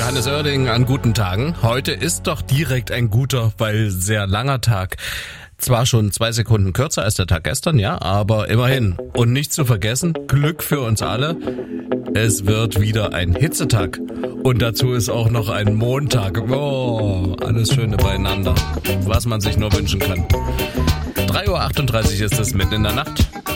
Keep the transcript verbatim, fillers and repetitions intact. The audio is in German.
Johannes Oerding an guten Tagen. Heute ist doch direkt ein guter, weil sehr langer Tag. Zwar schon zwei Sekunden kürzer als der Tag gestern, ja, aber immerhin. Und nicht zu vergessen, Glück für uns alle, es wird wieder ein Hitzetag. Und dazu ist auch noch ein Montag. Oh, alles Schöne beieinander, was man sich nur wünschen kann. drei Uhr achtunddreißig ist es mitten in der Nacht.